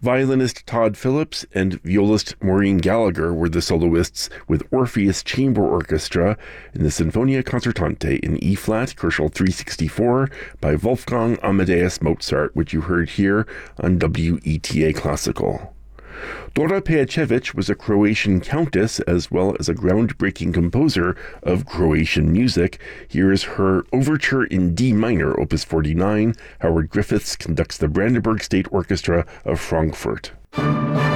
Violinist Todd Phillips and violist Maureen Gallagher were the soloists with Orpheus Chamber Orchestra in the Sinfonia Concertante in E-flat, Koschel 364, by Wolfgang Amadeus Mozart, which you heard here on WETA Classical. Dora Pejacevic was a Croatian countess as well as a groundbreaking composer of Croatian music. Here is her Overture in D minor, Opus 49. Howard Griffiths conducts the Brandenburg State Orchestra of Frankfurt.